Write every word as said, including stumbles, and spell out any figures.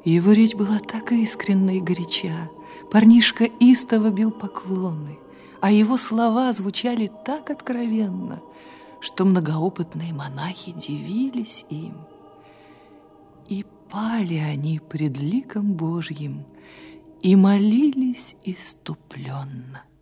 Его речь была так искренна и горяча, парнишка истово бил поклоны, а его слова звучали так откровенно, что многоопытные монахи дивились им. И пали они пред ликом Божьим и молились иступленно.